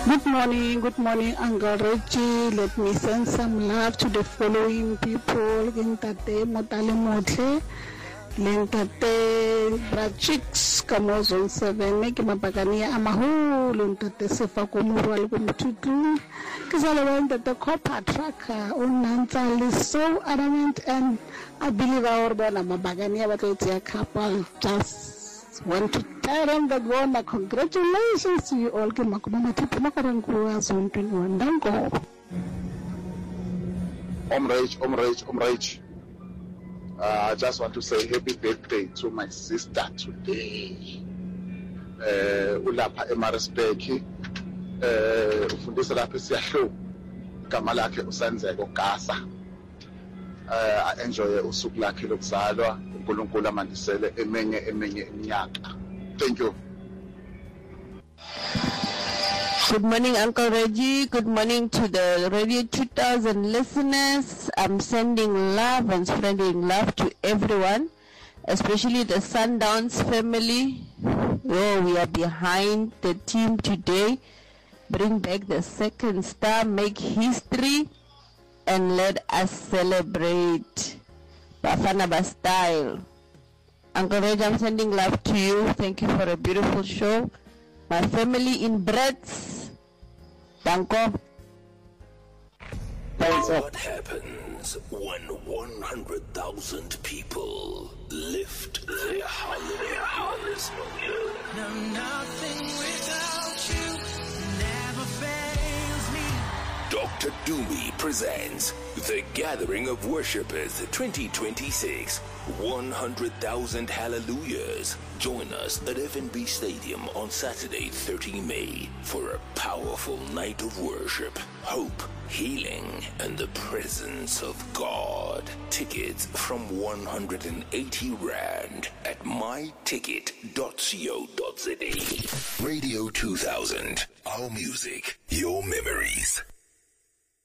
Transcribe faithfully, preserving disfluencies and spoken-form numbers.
Good morning, good morning, Uncle Reggie. Let me send some love to the following people. Ntate Motale Motle, Lentate Brachix, Kamozon seven, Neki Mapagani Amahulu, Ntate Sefa Komuru Algumtutu, Kizalawan, the copper tracker, Unanta is so adamant, and I believe our Bona Mapagani, but it's a couple just. Want to tell them that one, congratulations to you all. Omrage, Omrage, Omrage. Uh, I just want to say happy birthday to my sister today. Ulapha eMaritzburg. Eh ufundisa lapha siyahlo. Igama lakhe uSanzeko Gasa. Eh I enjoy usuku lakhe lokuzalwa. uNkulunkulu amandisele emenye emenye iminyaka. Thank you. Good morning, Uncle Reggie. Good morning to the Radio two thousand listeners. I'm sending love and spreading love to everyone, especially the Sundowns family. Oh, we are behind the team today. Bring back the second star, make history, and let us celebrate Bafana style. Uncle Reggie, I'm sending love to you. Thank you for a beautiful show. My family in Bretts, Danko. What happens when one hundred thousand people lift their hallelujahs? Now nothing without you never fails me. Doctor Dumi presents The Gathering of Worshippers twenty twenty-six. one hundred thousand hallelujahs. Join us at F N B Stadium on Saturday, the thirteenth of May for a powerful night of worship, hope, healing, and the presence of God. Tickets from one hundred eighty rand at my ticket dot co dot za. Radio two thousand. Our music, your memories.